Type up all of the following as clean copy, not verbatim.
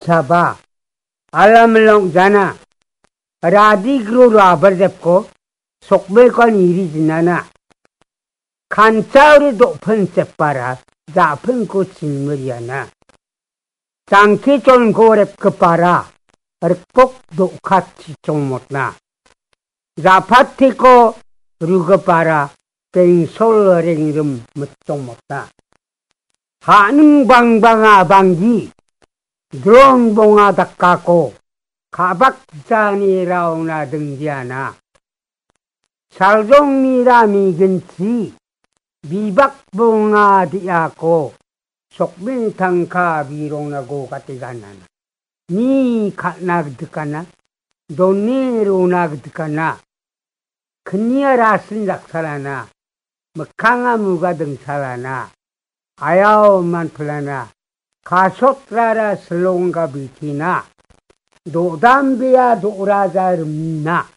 잡아 알람을롱 자나 라디그로로 아버잡고 속물건 일이 지나나 간짜우리 높은 쨉바라 잡은 그 질물이야나 장기 좀 고랩 그 봐라 꼭 녹같이 좀 못나 자파티고 루그 봐라 땡 솔어랭 이름 좀 못나 하는 방방아 방기 드롱봉아 닦아고 가박자니라오나 등지하나 살종미라 미근치 미박봉아 디야고 속민탕카 비롱나고 가티가나나 니 가나그드까나 돈니로나그드까나 그니야라슨 작살하나 먹강아무가 등살하나 아야오만 플라나 가소트라라 슬롱가 비티나 노담비야 도라자름나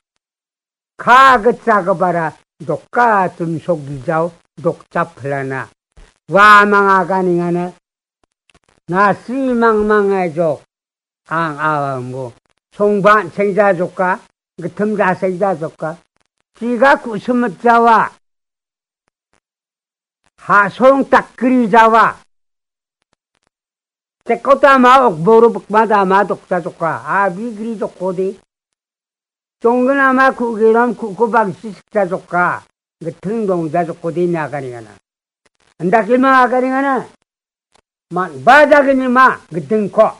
가그짜가바라 독가tum 속이자오 독잡플라나 와망아가닝하나 나 씨망망해줘 앙아뭐 송반 생자족가 그 틈자 생자족가 지가 구스뭇자와 하송 딱그리자와 제꼬다마 옥보르북마다마 독자족가 아비그리 족고디 종근아마 구기람 구구박시 식자족가 그 등동자족고디 나가리가나 안다길마 아가리가나 만 바자기니마 그 등코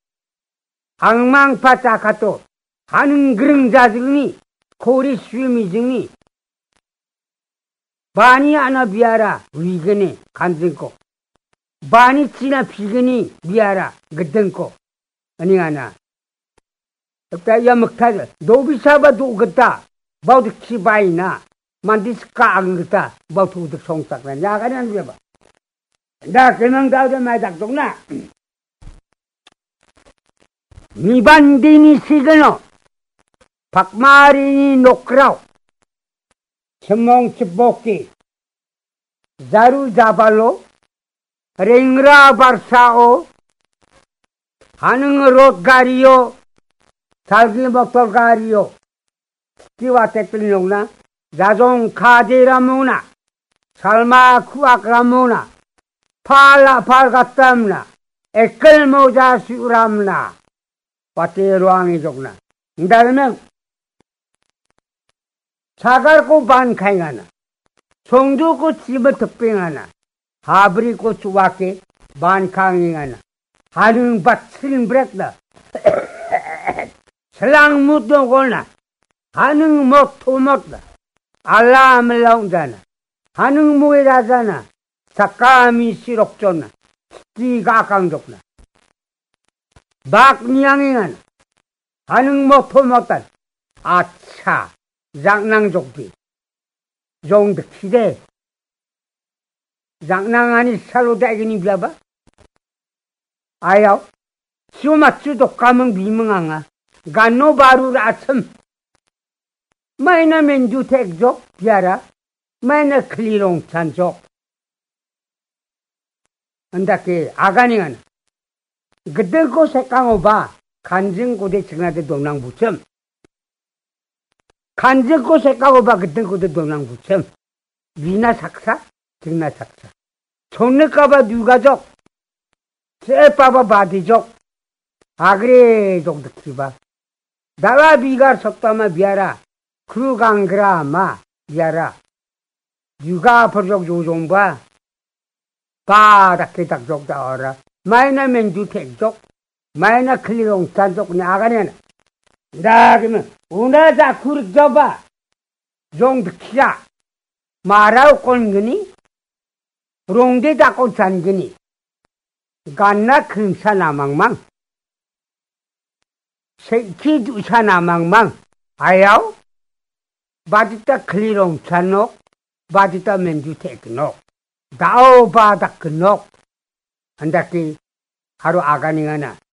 악망파짜가또 하는 그릉자증이 고리 수미증이 많이 하나 비하라 위근이 간증고 많이 지나 비근이 비하라 그 등고 아니 하나 야 먹타자 노비사바 도그다 바우드 키바이나 만디스카 안그다 바우드 송삭나 야가니 안 비봐 나 그냥 다우데 마작동나 미반디니 시그노 박마리니 노크라우 쳔몽치복기 자루자발로 랭라 바르사오 하능으로 가리오 살기 먹돌 가리오 기와 택들용나 자종 카디라무나 살마 쿠아크라무나 팔라 팔갔담나 에끌 모자 수람나 와테로왕이 족나 그다음에 사갈고 반카잉하나 송주고 집을 득빙하나 하브리고 주와께 반카잉하나 하능밭 슬브렉다 슬랑 묻어골나 하능 못토먹다 알람을 나온다나 하능 모이라잖아 작가미 시록존나 띠가 강족나 막니양이나 하능 못토먹다 아차 장낭족비 종득히대 장낭하니 살로대기니 비아봐 아야오 시오마츠도 까먹 미멍앙아 간노 바루 아침 마이나 맨주 택족 비아라 마이나 클리롱 찬족 안다케 아가닝한 그들고 색강오바 간증고대 증나대 동랑부첨 간증고 색강오바 그들고대 동랑부첨 위나 삭사 증나 삭사 총내가바 뉴가족 쎄빠바 바디족 아그레족 득히바 나라 비가 속다마 비아라 크루강그라마 비아라 유가 버족 요종바 바닥게 닥족 다어라 마이나 맨주 택족 마이나 클리롱 찬족 그냥 아가네나 나 그러면 우나자 쿠르저바 종 득히야 마라우 꼰그니 롱데 다고 잔그니 간나 금사 나망망 세키 두사 나망망 아야오 바디타 클리롱 찬옥 바디타 맨주 테크녹 다오 바다 그녹 한다키 하루 아가닝하나